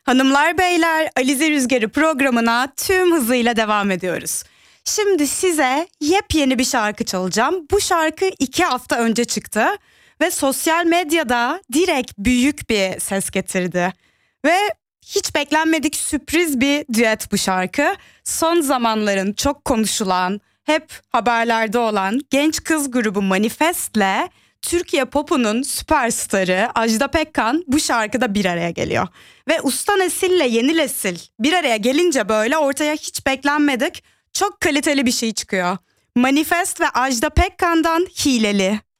Hanımlar beyler, Alize Rüzgarı programına tüm hızıyla devam ediyoruz. Şimdi size yepyeni bir şarkı çalacağım. Bu şarkı 2 hafta önce çıktı ve sosyal medyada direkt büyük bir ses getirdi. Ve hiç beklenmedik sürpriz bir düet bu şarkı. Son zamanların çok konuşulan, hep haberlerde olan genç kız grubu Manifest'le Türkiye Pop'unun süperstarı Ajda Pekkan bu şarkıda bir araya geliyor. Ve usta nesille yeni nesil bir araya gelince böyle ortaya hiç beklenmedik çok kaliteli bir şey çıkıyor. Manifest ve Ajda Pekkan'dan Hileli.